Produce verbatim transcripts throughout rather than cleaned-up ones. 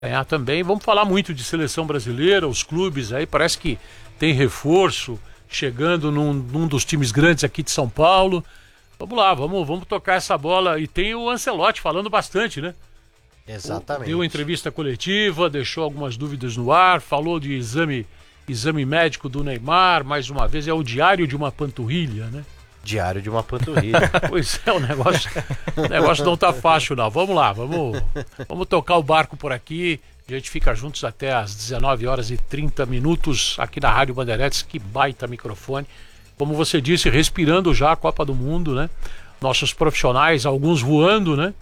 ganhar também. Vamos falar muito de seleção brasileira, os clubes aí, parece que tem reforço chegando num, num dos times grandes aqui de São Paulo. Vamos lá, vamos, vamos tocar essa bola. E tem o Ancelotti falando bastante, né? Exatamente. Deu uma entrevista coletiva, deixou algumas dúvidas no ar, falou de exame, exame médico do Neymar, mais uma vez, é o diário de uma panturrilha, né? Diário de uma panturrilha. Pois é, o negócio, o negócio não tá fácil não. Vamos lá, vamos, vamos tocar o barco por aqui. A gente fica juntos até às dezenove horas e trinta minutos aqui na Rádio Bandeirantes. Que baita microfone. Como você disse, respirando já a Copa do Mundo, né? Nossos profissionais, alguns voando, né?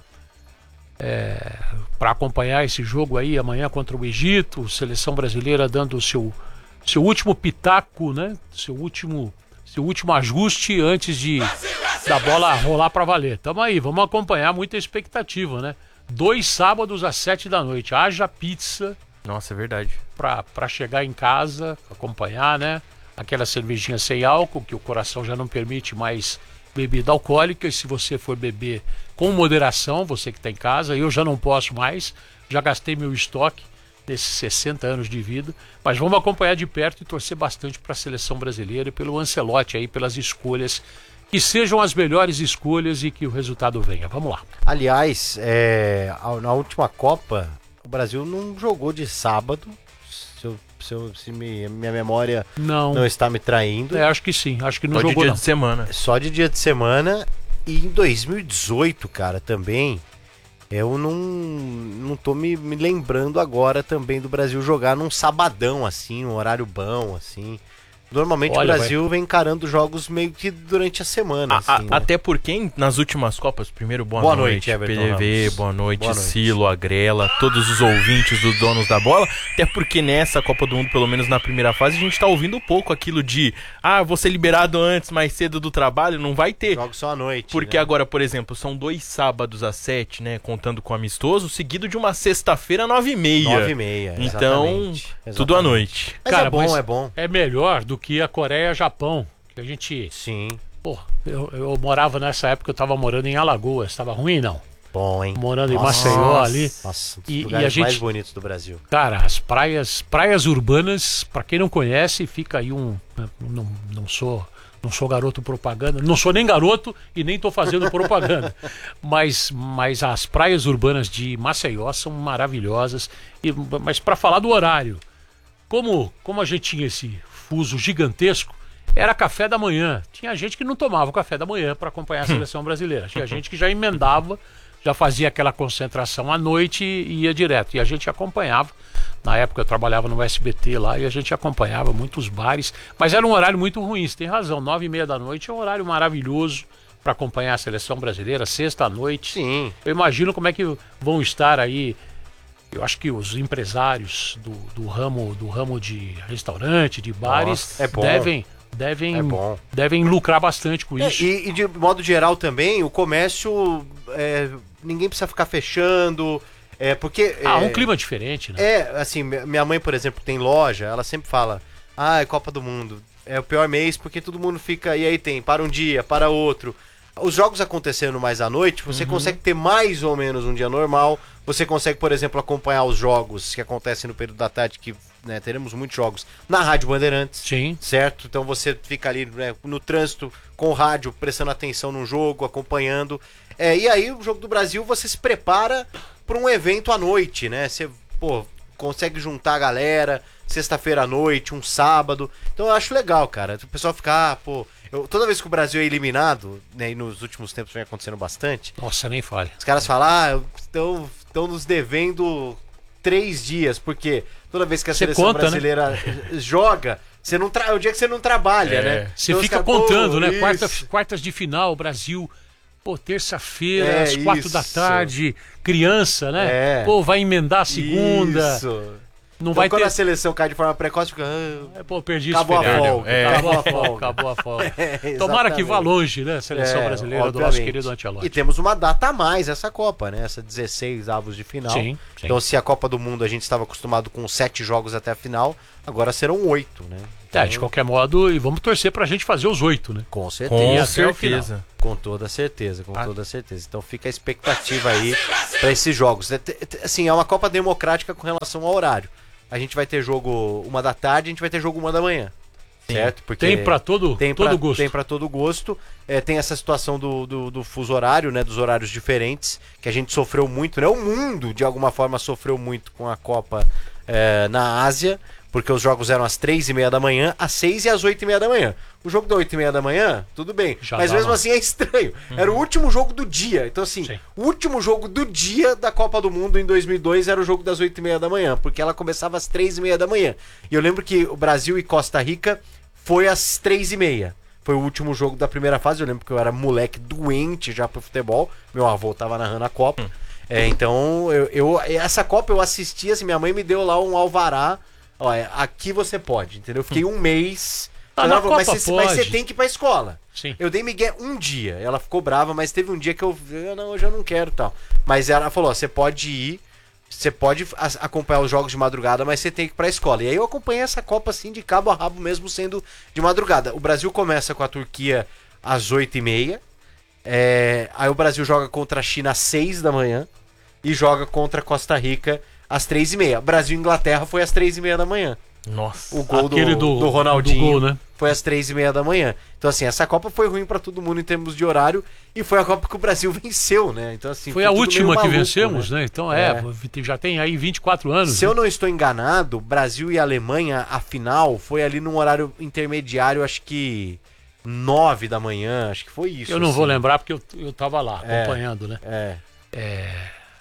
É, para acompanhar esse jogo aí amanhã contra o Egito. Seleção brasileira dando o seu, seu último pitaco, né? Seu último... Seu último ajuste antes de da bola rolar para valer. Tamo aí, vamos acompanhar, muita expectativa, né? Dois sábados às sete da noite. Haja pizza. Nossa, é verdade. Pra, pra chegar em casa, acompanhar, né? Aquela cervejinha sem álcool, que o coração já não permite mais bebida alcoólica. E se você for beber com moderação, você que tá em casa, eu já não posso mais. Já gastei meu estoque desses sessenta anos de vida, mas vamos acompanhar de perto e torcer bastante para a seleção brasileira e pelo Ancelotti aí, pelas escolhas, que sejam as melhores escolhas e que o resultado venha. Vamos lá. Aliás, é, na última Copa, o Brasil não jogou de sábado, se, eu, se, eu, se me, minha memória não. não está me traindo. É, acho que sim, acho que não Só jogou de dia não. de semana. Só de dia de semana. E em dois mil e dezoito, cara, também... Eu não, não tô me, me lembrando agora também do Brasil jogar num sabadão, assim, um horário bom, assim. Normalmente Olha, o Brasil vai... vem encarando jogos meio que durante a semana. A, assim, a, né? Até porque nas últimas Copas, primeiro boa, boa noite, noite Everton P D V, Ramos. boa noite, boa noite, Silo, Agrela, todos os ouvintes dos donos da bola. Até porque nessa Copa do Mundo, pelo menos na primeira fase, a gente tá ouvindo um pouco aquilo de ah, vou ser liberado antes, mais cedo do trabalho, não vai ter. Jogos só à noite. Porque né? agora, por exemplo, são dois sábados às sete, né, contando com o amistoso, seguido de uma sexta-feira nove e meia. Nove e meia, Então, exatamente, tudo à noite. Mas Cara, é bom, mas é bom. É melhor do que a Coreia Japão, que a gente... Sim. Pô, eu, eu morava nessa época, eu tava morando em Alagoas, tava ruim não? Bom, hein? Morando Nossa. em Maceió ali. Nossa, um dos e, lugares e a gente, mais bonitos do Brasil. Cara, as praias, praias urbanas, pra quem não conhece, fica aí um... Não, não sou... Não sou garoto propaganda, não sou nem garoto e nem estou fazendo propaganda. Mas, mas as praias urbanas de Maceió são maravilhosas. E, mas para falar do horário, como, como a gente tinha esse fuso gigantesco, era café da manhã. Tinha gente que não tomava o café da manhã para acompanhar a seleção brasileira. Tinha gente que já emendava, já fazia aquela concentração à noite e ia direto. E a gente acompanhava. Na época eu trabalhava no S B T lá e a gente acompanhava muitos bares, mas era um horário muito ruim, você tem razão, nove e meia da noite é um horário maravilhoso para acompanhar a seleção brasileira, sexta à noite. Sim. Eu imagino como é que vão estar aí, eu acho que os empresários do, do, ramo, do ramo de restaurante, de bares, Nossa, é bom. devem... Devem, é bom. devem lucrar bastante com isso. É, e, e de modo geral também, o comércio, é, ninguém precisa ficar fechando... É porque... Ah, é, um clima diferente, né? É, assim, minha mãe, por exemplo, tem loja, ela sempre fala, ah, é Copa do Mundo, é o pior mês porque todo mundo fica, e aí tem, para um dia, para outro. Os jogos acontecendo mais à noite, você uhum. consegue ter mais ou menos um dia normal, você consegue, por exemplo, acompanhar os jogos que acontecem no período da tarde, que né, teremos muitos jogos na Rádio Bandeirantes, Sim. certo? Então você fica ali né, no trânsito, com o rádio, prestando atenção no jogo, acompanhando. É, e aí, o Jogo do Brasil, você se prepara para um evento à noite, né? Você, pô, consegue juntar a galera, sexta-feira à noite, um sábado. Então eu acho legal, cara. O pessoal fica, ah, pô... Eu, toda vez que o Brasil é eliminado, né, e nos últimos tempos vem acontecendo bastante... Nossa, nem fale. Os caras falam, ah, estão nos devendo três dias, porque toda vez que a Cê seleção conta, brasileira né? joga... Você não tra... É o dia que você não trabalha, é. né? Você então, fica cara, contando, né? Isso. Quartas, quartas de final, Brasil... Pô, terça-feira, é, às quatro isso. da tarde, criança, né? É. Pô, vai emendar a segunda. Isso. Não então, vai quando ter... a seleção cai de forma precoce, fica... Ah, é, pô, perdi acabou esse a feriado. folga. É. Acabou a folga. Acabou a folga. É, Tomara que vá longe, né? A seleção é, brasileira obviamente. do nosso querido Ancelotti. E temos uma data a mais essa Copa, né? Essa dezesseis avos de final. Sim, sim. Então, se a Copa do Mundo a gente estava acostumado com sete jogos até a final, agora serão oito, né? É, de qualquer modo, e vamos torcer pra gente fazer os oito, né? Com Com certeza. certeza. Com toda certeza, com Ah. toda certeza. Então fica a expectativa aí para esses jogos. É, te- te- Assim, é uma Copa democrática com relação ao horário. A gente vai ter jogo uma da tarde, a gente vai ter jogo uma da manhã. Certo? Porque Tem pra todo, tem todo pra, gosto. Tem para todo gosto. É, tem essa situação do, do, do fuso horário, né? Dos horários diferentes, que a gente sofreu muito, né? O mundo, de alguma forma, sofreu muito com a Copa é, na Ásia, porque os jogos eram às três e meia da manhã, às seis e às oito e meia da manhã. O jogo da oito e meia da manhã, tudo bem. Já mas dava. mesmo assim é estranho. Era o último jogo do dia. Então, assim, Sim. o último jogo do dia da Copa do Mundo em dois mil e dois era o jogo das oito e meia da manhã, porque ela começava às três e meia da manhã. E eu lembro que o Brasil e Costa Rica foi às três e meia. Foi o último jogo da primeira fase. Eu lembro que eu era moleque doente já pro futebol. Meu avô tava narrando a Copa. É, então, eu, eu- essa Copa eu assisti, assim, minha mãe me deu lá um alvará. Olha, aqui você pode, entendeu? Eu fiquei um mês. Ah, Ela na falou, mas, Copa você, mas você pode. tem que ir pra escola. Sim. Eu dei migué um dia. Ela ficou brava, mas teve um dia que eu. eu não, hoje eu não quero tal. Mas ela falou: ó, você pode ir. Você pode a- acompanhar os jogos de madrugada, mas você tem que ir pra escola. E aí eu acompanhei essa Copa assim de cabo a rabo, mesmo sendo de madrugada. O Brasil começa com a Turquia às oito e meia. É, aí o Brasil joga contra a China às seis da manhã. E joga contra a Costa Rica às três e meia. Brasil e Inglaterra foi às três e meia da manhã. Nossa. O gol do, Aquele do, do- Ronaldinho do gol, né? foi às três e meia da manhã. Então, assim, essa Copa foi ruim pra todo mundo em termos de horário. E foi a Copa que o Brasil venceu, né? Então, assim, Foi a tudo última meio que maluco, vencemos, né? Então é, É. já tem aí vinte e quatro anos. Se eu né? não estou enganado, Brasil e Alemanha, a final, foi ali num horário intermediário, acho que nove da manhã, acho que foi isso. Eu não vou assim. lembrar porque eu, eu tava lá, É. acompanhando, né? É,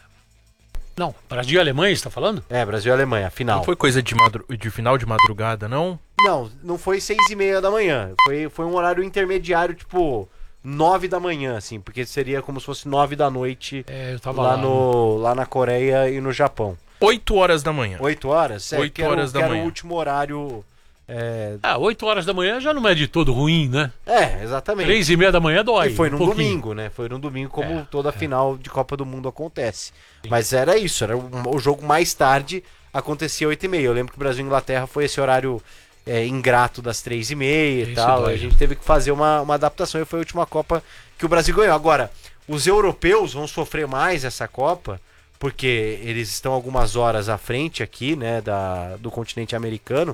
Não, Brasil e Alemanha, você tá falando? é, Brasil e Alemanha, a final. Não foi coisa de, madru... de final de madrugada, não? Não, não foi seis e meia da manhã. Foi, foi um horário intermediário, tipo, nove da manhã, assim, porque seria como se fosse nove da noite É, eu tava lá, lá. no, lá na Coreia e no Japão. oito horas da manhã. Oito horas? É, Oito que era o- horas da que era manhã. o último horário. É, Ah, oito horas da manhã já não é de todo ruim, né? é exatamente. Três e meia da manhã dói. E foi um num pouquinho. domingo, né? Foi num domingo, como É, toda final de Copa do Mundo acontece. Mas era isso, era o, o jogo mais tarde, acontecia oito e meia. Eu lembro que o Brasil e Inglaterra foi esse horário é, ingrato das três e meia e Isso tal. dói. A gente teve que fazer uma, uma adaptação e foi a última Copa que o Brasil ganhou. Agora, os europeus vão sofrer mais essa Copa, porque eles estão algumas horas à frente aqui, né, da, do continente americano.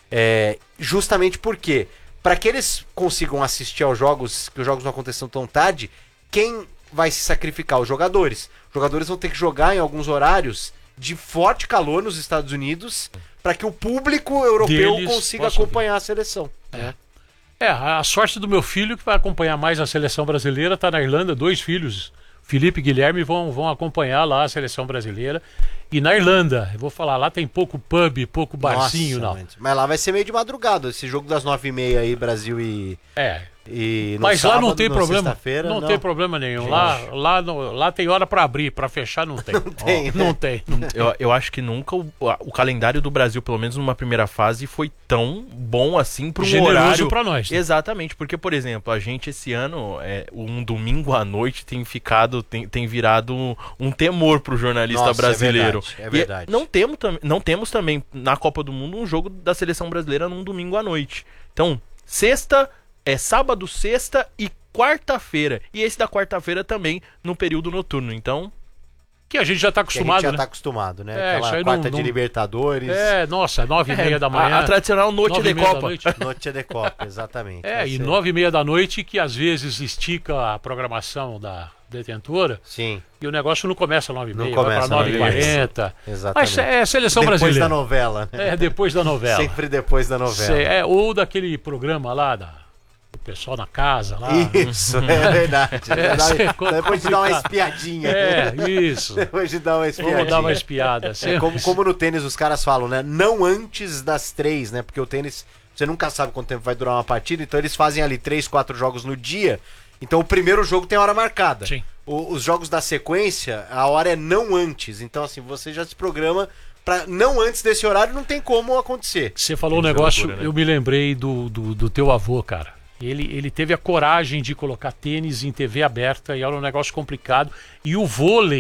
É, justamente porque, para que eles consigam assistir aos jogos, que os jogos não aconteçam tão tarde, quem vai se sacrificar? Os jogadores. Os jogadores vão ter que jogar em alguns horários de forte calor nos Estados Unidos, para que o público europeu Deles consiga possa acompanhar a seleção. É. É, a sorte do meu filho, que vai acompanhar mais a seleção brasileira, tá na Irlanda, dois filhos, Felipe e Guilherme, vão, vão acompanhar lá a seleção brasileira. E na Irlanda, eu vou falar, lá tem pouco pub, pouco barzinho, Nossa, não. Mas, mas lá vai ser meio de madrugada, esse jogo das nove e meia aí, Brasil e... É, e no mas lá não sábado, tem na problema. sexta-feira, Não, tem problema nenhum. Gente. Lá, lá, não- lá tem hora pra abrir, pra fechar não tem. Não tem, né? Não tem. Não tem. Eu, eu acho que nunca o, o calendário do Brasil, pelo menos numa primeira fase, foi tão bom assim para um Generoso horário. pra nós, né? Exatamente, porque, por exemplo, a gente esse ano, é, um domingo à noite tem ficado, tem, tem virado um, um temor pro jornalista Nossa, é brasileiro. verdade, é E verdade. não, temos, tam- não temos também na Copa do Mundo um jogo da seleção brasileira num domingo à noite. Então, sexta, é sábado, sexta e quarta-feira. E esse da quarta-feira também no período noturno. Então, Que a gente já tá Que a gente acostumado, já né? tá acostumado, né? É, isso Aquela aí quarta não- de não- Libertadores, É, nossa, nove e meia da manhã. a, a tradicional noite nove de e meia da Copa. noite. Noite de Copa, exatamente. É, Vai e ser- nove e meia da noite, que às vezes estica a programação da detentora, Sim, e o negócio não começa às nove e Não meia, vai começa pra às nove e nove e meia. quarenta. exatamente. Mas é seleção depois brasileira. da novela, né? É, depois da novela. Sempre depois da novela. Cê- é, ou daquele programa lá, da, do pessoal na casa lá. Isso, é verdade. É, Verdade. cê- co- Depois de dar uma complicado. espiadinha. É, isso. Depois de dar uma espiadinha. Vamos dar uma espiada. É, Cê- como, como no tênis os caras falam, né? Não antes das três, né? Porque o tênis, você nunca sabe quanto tempo vai durar uma partida, então eles fazem ali três, quatro jogos no dia. Então o primeiro jogo tem hora marcada. Sim. O- os jogos da sequência, a hora é não antes. Então, assim, você já se programa pra não antes desse horário, não tem como acontecer. Você falou um Tem negócio, loucura, né? eu me lembrei do, do, do teu avô, cara. Ele, ele teve a coragem de colocar tênis em T V aberta e era um negócio complicado. E o vôlei,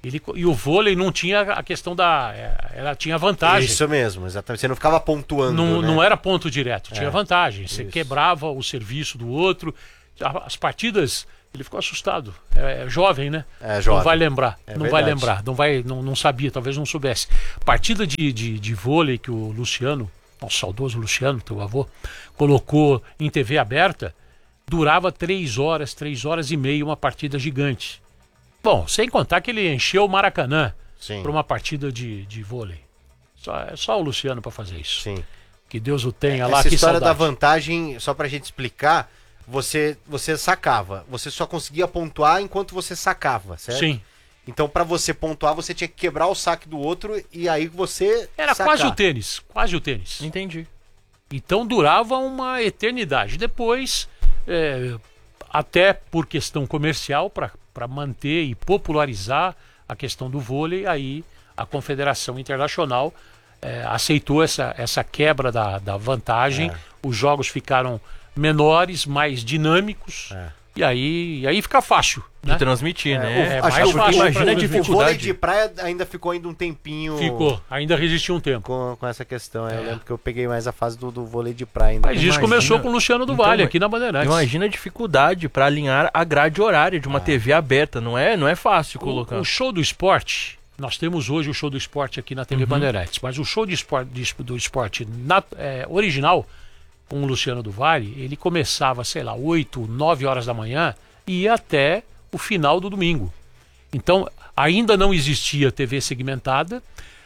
Ele, e o vôlei não tinha a questão da... Ela tinha vantagem. Isso mesmo, exatamente. Você não ficava pontuando, Não, né? não era ponto direto, tinha É, vantagem. Você isso. quebrava o serviço do outro. As partidas, ele ficou assustado. É, é jovem, né? É, jovem. Não vai lembrar. É não verdade. vai lembrar. Não, vai, não, não sabia, talvez não soubesse. Partida de, de, de vôlei que o Luciano, nosso saudoso Luciano, teu avô, colocou em T V aberta, durava três horas, três horas e meia, uma partida gigante. Bom, sem contar que ele encheu o Maracanã Sim. para uma partida de, de vôlei. Só, é só o Luciano para fazer isso. Sim. Que Deus o tenha lá. Essa Que história da saudade. vantagem, só pra gente explicar, você, você sacava. Você só conseguia pontuar enquanto você sacava, certo? Sim. Então, pra você pontuar, você tinha que quebrar o saque do outro e aí você Era sacar. quase o tênis. Quase o tênis. Entendi. Então durava uma eternidade. Depois, é, até por questão comercial, para manter e popularizar a questão do vôlei, aí a Confederação Internacional é, aceitou essa, essa quebra da, da vantagem. É. Os jogos ficaram menores, mais dinâmicos. É. E aí, e aí fica fácil. De Né? transmitir, É, né? o- É, acho mais que o- fácil imagina pra- a O vôlei dificuldade. de praia ainda ficou ainda um tempinho Ficou. Ainda resistiu um tempo. com, com essa questão. Eu É. lembro que eu peguei mais a fase do, do vôlei de praia ainda. Mas isso Imagina. começou com o Luciano do Então, Vale, aqui na Bandeirantes. Imagina a dificuldade para alinhar a grade horária de uma T V aberta. Não é, não é fácil colocar. O, o show do esporte, nós temos hoje o show do esporte aqui na T V Uhum. Bandeirantes, mas o show de esporte, de- do esporte na- é, original, com o Luciano do Vale, ele começava, sei lá, oito, nove horas da manhã e ia até o final do domingo. Então, ainda não existia T V segmentada,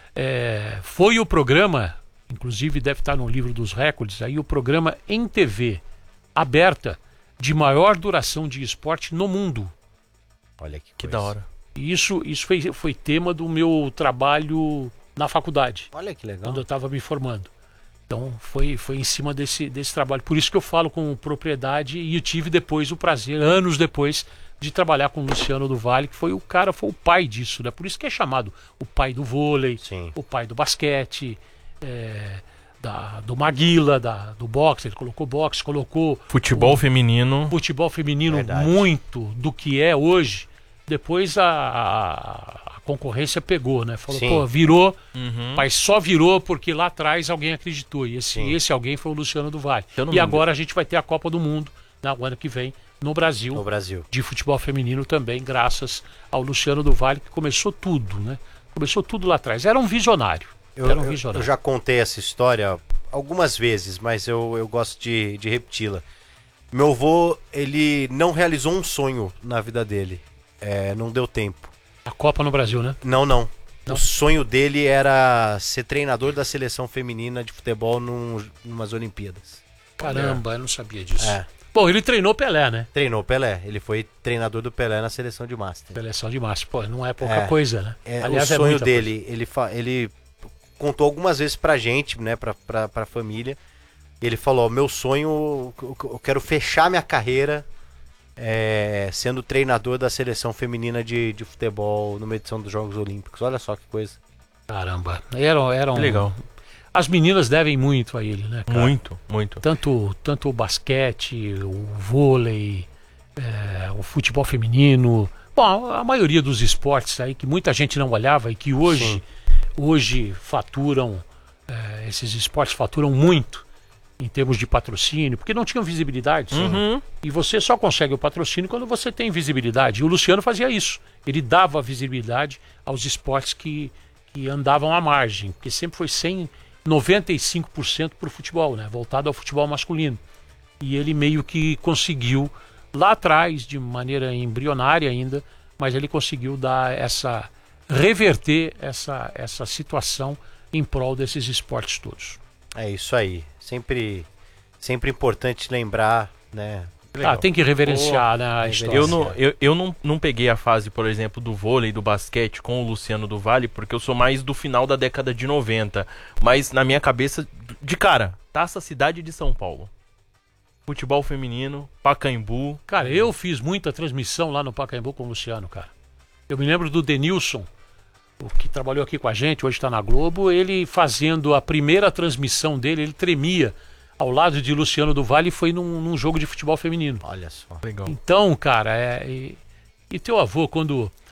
é, foi o programa, inclusive deve estar no livro dos recordes, aí o programa em T V aberta de maior duração de esporte no mundo. Olha que, Que coisa. da hora. E Isso, isso foi, foi tema do meu trabalho na faculdade, Olha que legal. quando eu estava me formando. Então foi, foi em cima desse, desse trabalho. Por isso que eu falo com propriedade e eu tive depois o prazer, anos depois, de trabalhar com o Luciano do Vale, que foi o cara, foi o pai disso, né? Por isso que é chamado o pai do vôlei, Sim. o pai do basquete, é, da, do Maguila, da, do boxe, ele colocou boxe, colocou Futebol feminino. futebol feminino Verdade. muito do que é hoje. Depois a, a- a concorrência pegou, né? Falou, Sim. pô, virou, Uhum. mas só virou porque lá atrás alguém acreditou. E esse, Sim. esse alguém foi o Luciano do Vale. Eu não E me agora a gente vai ter a Copa do Mundo na ano que vem no Brasil, No Brasil. de futebol feminino também, graças ao Luciano do Vale, que começou tudo, né? Começou tudo lá atrás. Era um visionário. Eu, Era um eu- visionário. eu já contei essa história algumas vezes, mas eu, eu gosto de, de repeti-la. Meu avô, ele não realizou um sonho na vida dele. É, não deu tempo. A Copa no Brasil, né? Não, não. Não? O sonho dele era ser treinador da seleção feminina de futebol num, numas Olimpíadas. Caramba, eu não sabia disso. É. Bom, ele treinou Pelé, né? Treinou Pelé. Ele foi treinador do Pelé na seleção de Master. Seleção de massa. Pô, não é pouca É. coisa, né? É, Aliás, o é sonho muita dele, ele, fa- ele contou algumas vezes pra gente, né, pra, pra, pra família. Ele falou: meu sonho, eu eu quero fechar minha carreira é, sendo treinador da seleção feminina de, de futebol numa edição dos Jogos Olímpicos. Olha só que coisa. Caramba. Eram, eram... Que legal. As meninas devem muito a ele, né, cara? Muito, muito. Tanto, tanto o basquete, o vôlei, é, o futebol feminino. Bom, a maioria dos esportes aí que muita gente não olhava e que hoje, Sim. hoje faturam, é, esses esportes faturam muito em termos de patrocínio, porque não tinham visibilidade. Uhum. E você só consegue o patrocínio quando você tem visibilidade. E o Luciano fazia isso. Ele dava visibilidade aos esportes que, que andavam à margem, porque sempre foi cem, noventa e cinco por cento para o futebol, né? Voltado ao futebol masculino. E ele meio que conseguiu, lá atrás, de maneira embrionária ainda, mas ele conseguiu dar essa, reverter essa, essa situação em prol desses esportes todos. É isso aí. Sempre, sempre importante lembrar, né? Ah, tem que reverenciar, né, a reverenciar. história. Eu, não, eu, eu não, não peguei a fase, por exemplo, do vôlei, do basquete com o Luciano do Vale, porque eu sou mais do final da década de noventa. Mas na minha cabeça, de cara, Taça Cidade de São Paulo. Futebol feminino, Pacaembu. Cara, eu fiz muita transmissão lá no Pacaembu com o Luciano, cara. Eu me lembro do Denilson, o que trabalhou aqui com a gente, hoje está na Globo, ele fazendo a primeira transmissão dele, ele tremia ao lado de Luciano do Vale e foi num, num jogo de futebol feminino. Olha só. Legal. Então, cara, é, e, e teu avô, quando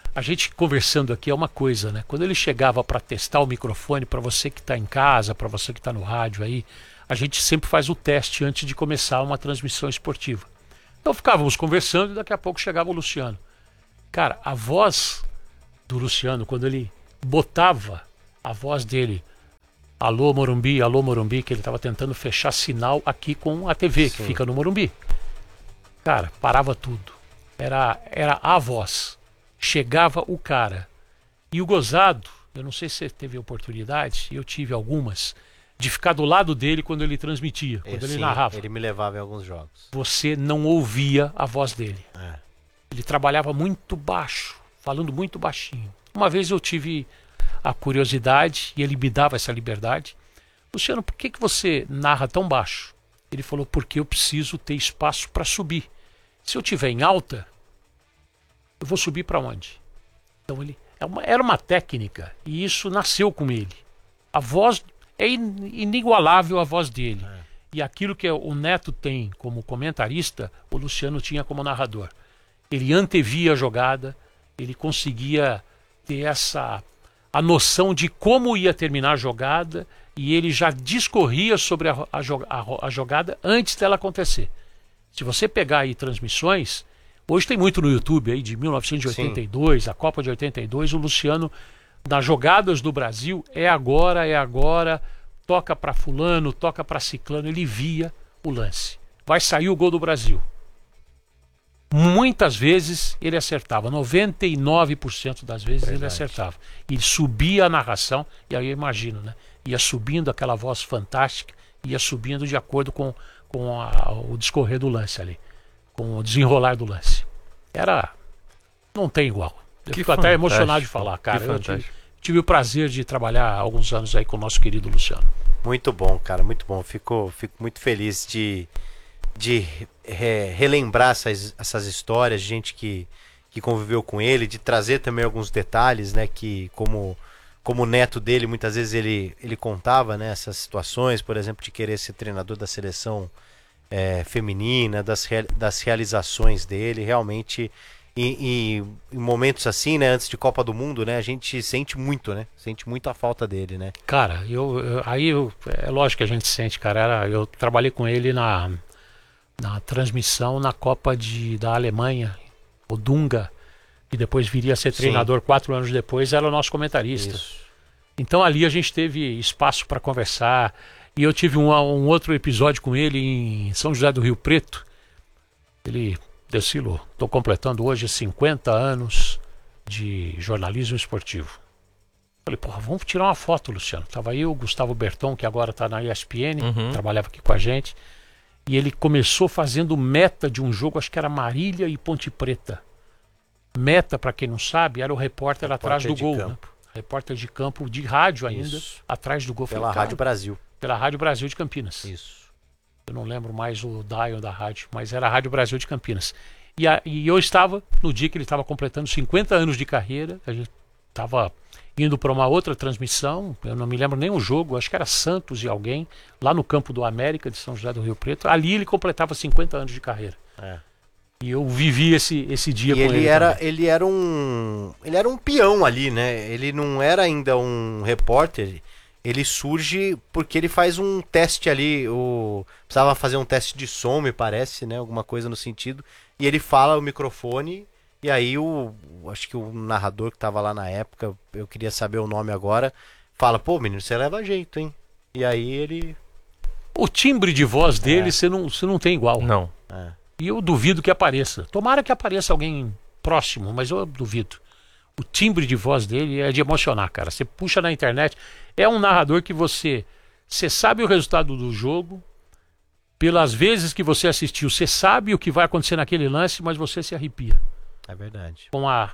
a gente conversando aqui é uma coisa, né? Quando ele chegava para testar o microfone, para você que está em casa, para você que está no rádio aí, a gente sempre faz o teste antes de começar uma transmissão esportiva. Então ficávamos conversando e daqui a pouco chegava o Luciano. Cara, a voz do Luciano, quando ele botava a voz dele, alô Morumbi, alô Morumbi, que ele estava tentando fechar sinal aqui com a T V, Sim. que fica no Morumbi. Cara, parava tudo. Era, era a voz. Chegava o cara. E o gozado, eu não sei se você teve oportunidade, eu tive algumas, de ficar do lado dele quando ele transmitia, quando eu, ele sim, narrava. Ele me levava em alguns jogos. Você não ouvia a voz dele. É. Ele trabalhava muito baixo, falando muito baixinho. Uma vez eu tive a curiosidade, e ele me dava essa liberdade. Luciano, por que, que você narra tão baixo? Ele falou, porque eu preciso ter espaço para subir. Se eu estiver em alta, eu vou subir para onde? Então ele é uma, era uma técnica, e isso nasceu com ele. A voz é in, inigualável, a voz dele. É. E aquilo que o Neto tem como comentarista, o Luciano tinha como narrador. Ele antevia a jogada, ele conseguia ter essa a noção de como ia terminar a jogada, e ele já discorria sobre a, a, a, a jogada antes dela acontecer. Se você pegar aí transmissões, hoje tem muito no YouTube aí de mil novecentos e oitenta e dois, Sim. a Copa de oitenta e dois, o Luciano, nas jogadas do Brasil, é agora, é agora, toca para fulano, toca para ciclano, ele via o lance. Vai sair o gol do Brasil. Muitas vezes ele acertava, noventa e nove por cento das vezes Verdade. Ele acertava. Ele subia a narração, e aí eu imagino, né? Ia subindo aquela voz fantástica, ia subindo de acordo com, com a, o discorrer do lance ali, com o desenrolar do lance. Era... não tem igual. Eu que fico até emocionado de falar, cara. Eu tive, tive o prazer de trabalhar há alguns anos aí com o nosso querido Luciano. Muito bom, cara, muito bom. Fico, fico muito feliz de... de re, relembrar essas, essas histórias, gente que, que conviveu com ele, de trazer também alguns detalhes, né, que como, como neto dele, muitas vezes ele, ele contava, né, essas situações, por exemplo, de querer ser treinador da seleção é, feminina, das, rea, das realizações dele, realmente, e, e em momentos assim, né, antes de Copa do Mundo, né, a gente sente muito, né, sente muito a falta dele, né. Cara, eu, eu aí eu, é lógico que a gente sente, cara, era, eu trabalhei com ele na... na transmissão na Copa de, da Alemanha, o Dunga, que depois viria a ser treinador Sim. quatro anos depois, era o nosso comentarista. Isso. Então ali a gente teve espaço para conversar, e eu tive um, um outro episódio com ele em São José do Rio Preto. Ele, Decilo, estou completando hoje cinquenta anos de jornalismo esportivo. Falei, porra, vamos tirar uma foto, Luciano. Tava eu, o Gustavo Berton, que agora está na E S P N, uhum. trabalhava aqui com a gente. E ele começou fazendo meta de um jogo, acho que era Marília e Ponte Preta. Meta, para quem não sabe, era o repórter, repórter atrás do gol. Né? Repórter de campo, de rádio ainda, Isso. atrás do gol. Pela Falei, Rádio Brasil. Pela Rádio Brasil de Campinas. Isso. Eu não lembro mais o dial da rádio, mas era a Rádio Brasil de Campinas. E, a, e eu estava, no dia que ele estava completando cinquenta anos de carreira, a gente estava indo para uma outra transmissão, eu não me lembro nem o jogo, acho que era Santos e alguém, lá no campo do América de São José do Rio Preto. Ali ele completava cinquenta anos de carreira. É. E eu vivi esse, esse dia e com ele. ele Era, também. ele era um. Ele era um peão ali, né? Ele não era ainda um repórter. Ele surge porque ele faz um teste ali. O, precisava fazer um teste de som, me parece, né? Alguma coisa no sentido. E ele fala o microfone. E aí o, acho que o narrador que tava lá na época, eu queria saber o nome agora, fala, pô, menino, você leva jeito, hein? E aí ele... O timbre de voz dele, você é. não, você não tem igual. Não. É. E eu duvido que apareça. Tomara que apareça alguém próximo, mas eu duvido. O timbre de voz dele é de emocionar, cara. Você puxa na internet, é um narrador que você... Você sabe o resultado do jogo, pelas vezes que você assistiu, você sabe o que vai acontecer naquele lance, mas você se arrepia. É verdade. Com a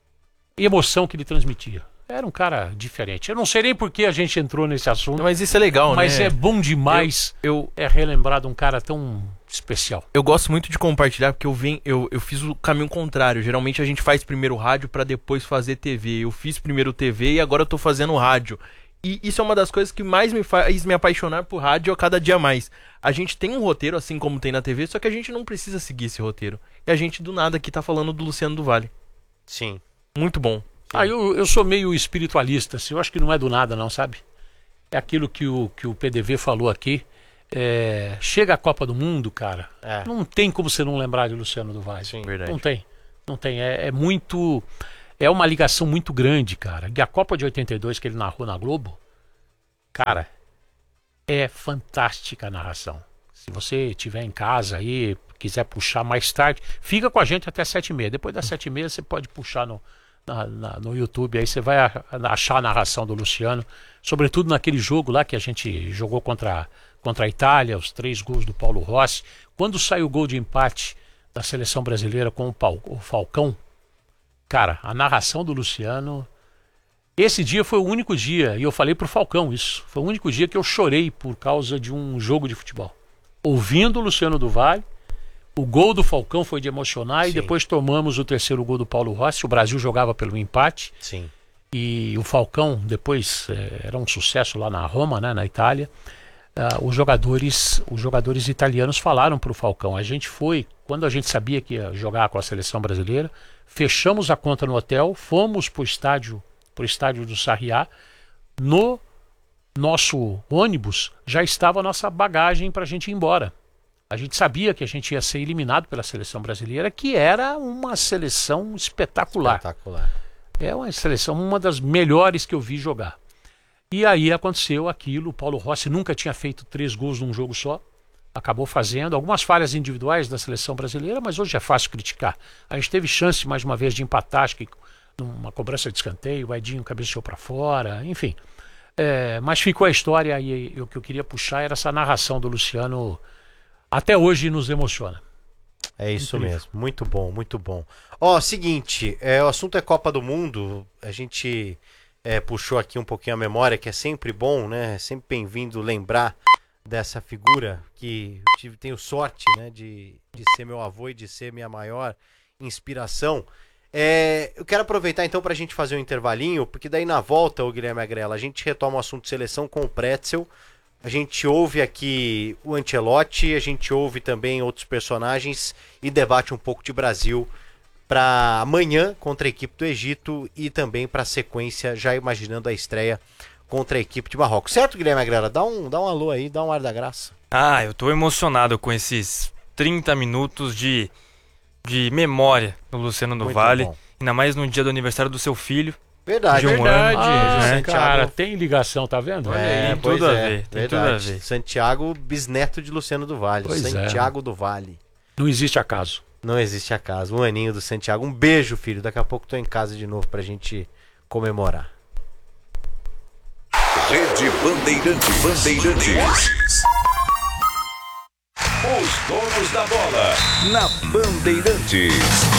emoção que ele transmitia. Era um cara diferente. Eu não sei nem por que a gente entrou nesse assunto. Mas isso é legal, mas né? Mas é bom demais eu, eu é relembrar de um cara tão especial. Eu gosto muito de compartilhar, porque eu, vim, eu, eu fiz o caminho contrário. Geralmente a gente faz primeiro rádio para depois fazer T V. Eu fiz primeiro T V e agora eu tô fazendo rádio. E isso é uma das coisas que mais me faz me apaixonar por rádio a cada dia mais. A gente tem um roteiro, assim como tem na T V, só que a gente não precisa seguir esse roteiro. E a gente, do nada, aqui tá falando do Luciano do Vale. Sim. Muito bom. Ah, eu, eu sou meio espiritualista, assim, eu acho que não é do nada não, sabe? É aquilo que o, que o P D V falou aqui. É, chega a Copa do Mundo, cara, É. não tem como você não lembrar de Luciano do Vale. Sim, verdade. Não tem, não tem. É, é muito... É uma ligação muito grande, cara. E a Copa de oitenta e dois que ele narrou na Globo, cara, é fantástica a narração. Se você estiver em casa aí, quiser puxar mais tarde, fica com a gente até sete e meia. Depois das sete e meia você pode puxar no, na, na, no YouTube, aí você vai a, a, achar a narração do Luciano, sobretudo naquele jogo lá que a gente jogou contra, contra a Itália, os três gols do Paulo Rossi. Quando saiu o gol de empate da seleção brasileira com o, Pau, o Falcão, cara, a narração do Luciano... Esse dia foi o único dia, e eu falei pro Falcão isso, foi o único dia que eu chorei por causa de um jogo de futebol. Ouvindo o Luciano do Vale, o gol do Falcão foi de emocionar. Sim. E depois tomamos o terceiro gol do Paulo Rossi. O Brasil jogava pelo empate. Sim. E o Falcão depois é, era um sucesso lá na Roma, né, na Itália. Uh, os jogadores, os jogadores italianos falaram para o Falcão. A gente foi, quando a gente sabia que ia jogar com a seleção brasileira, fechamos a conta no hotel, fomos para o estádio, pro estádio do Sarriá. No nosso ônibus já estava a nossa bagagem para a gente ir embora. A gente sabia que a gente ia ser eliminado pela seleção brasileira, que era uma seleção espetacular. Espetacular. É uma seleção, uma das melhores que eu vi jogar. E aí aconteceu aquilo. O Paulo Rossi nunca tinha feito três gols num jogo só. Acabou fazendo algumas falhas individuais da seleção brasileira, mas hoje é fácil criticar. A gente teve chance mais uma vez de empatar, acho que numa cobrança de escanteio, o Edinho cabeceou para fora, enfim. É, mas ficou a história e, e o que eu queria puxar era essa narração do Luciano. Até hoje nos emociona. É isso Incrível. mesmo, muito bom, muito bom. Ó, seguinte, é, o assunto é Copa do Mundo, a gente é, puxou aqui um pouquinho a memória, que é sempre bom, né? É sempre bem-vindo lembrar dessa figura que eu tive, tenho sorte, né, de, de ser meu avô e de ser minha maior inspiração. É, eu quero aproveitar então para a gente fazer um intervalinho, porque daí na volta, o Guilherme Agrela, a gente retoma o assunto de seleção com o Pretzel. A gente ouve aqui o Ancelotti, a gente ouve também outros personagens e debate um pouco de Brasil para amanhã contra a equipe do Egito e também para a sequência, já imaginando a estreia contra a equipe de Marrocos. Certo, Guilherme Agrela? Dá um, dá um alô aí, dá um ar da graça. Ah, eu tô emocionado com esses trinta minutos de, de memória do Luciano do Muito Vale, bom. ainda mais no dia do aniversário do seu filho. Verdade, De um verdade. ano. Ah, né? cara, Santiago- tem ligação, tá vendo? Olha É, aí, pois tudo a é, ver, tem verdade. tudo a ver. Santiago, bisneto de Luciano do Vale. Pois é. Santiago do Vale. Não existe acaso. Não existe acaso. Um aninho do Santiago. Um beijo, filho. Daqui a pouco tô em casa de novo pra gente comemorar. Rede Bandeirantes. Bandeirantes. Os donos da bola. Na Bandeirantes.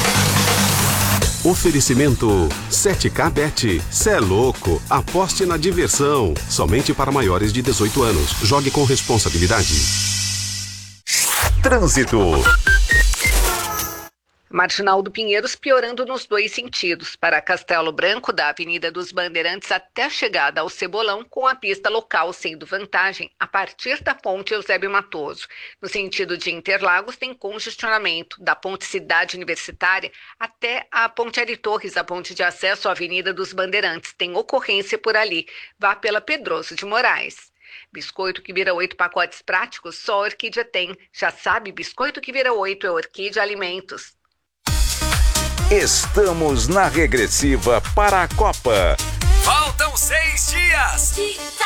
Oferecimento sete K Bet. Cê é louco. Aposte na diversão. Somente para maiores de dezoito anos. Jogue com responsabilidade. Trânsito. Marginal do Pinheiros piorando nos dois sentidos, para Castelo Branco, da Avenida dos Bandeirantes até a chegada ao Cebolão, com a pista local sendo vantagem a partir da ponte Eusébio Matoso. No sentido de Interlagos, tem congestionamento da ponte Cidade Universitária até a ponte Ari Torres, a ponte de acesso à Avenida dos Bandeirantes. Tem ocorrência por ali. Vá pela Pedroso de Moraes. Biscoito que vira oito pacotes práticos, só a Orquídea tem. Já sabe, biscoito que vira oito é Orquídea Alimentos. Estamos na regressiva para a Copa. Faltam seis dias.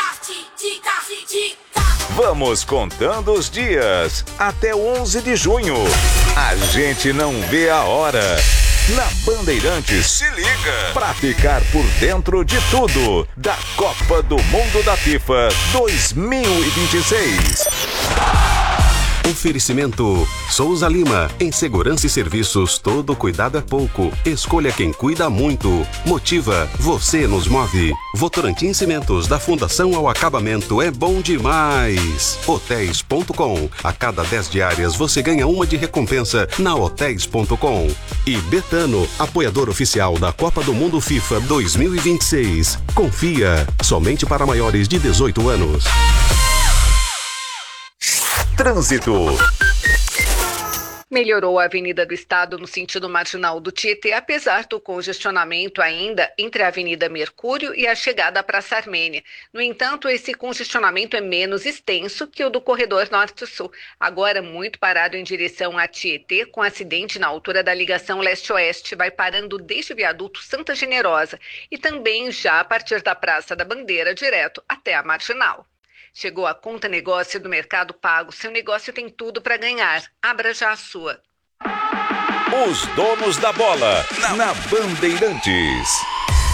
Vamos contando os dias até onze de junho. A gente não vê a hora. Na Bandeirantes, se liga pra ficar por dentro de tudo da Copa do Mundo da FIFA dois mil e vinte e seis. Oferecimento Souza Lima. Em segurança e serviços, todo cuidado é pouco. Escolha quem cuida muito. Motiva, você nos move. Votorantim Cimentos, da fundação ao acabamento, é bom demais. Hotéis ponto com. A cada dez diárias você ganha uma de recompensa na hotéis ponto com. E Betano, apoiador oficial da Copa do Mundo FIFA dois mil e vinte e seis. Confia, somente para maiores de dezoito anos. Trânsito. Melhorou a Avenida do Estado no sentido marginal do Tietê, apesar do congestionamento ainda entre a Avenida Mercúrio e a chegada à Praça Armênia. No entanto, esse congestionamento é menos extenso que o do corredor Norte-Sul, agora muito parado em direção a Tietê, com acidente na altura da ligação leste-oeste, vai parando desde o viaduto Santa Generosa e também já a partir da Praça da Bandeira, direto até a Marginal. Chegou a Conta Negócio do Mercado Pago. Seu negócio tem tudo para ganhar. Abra já a sua. Os donos da bola na Bandeirantes.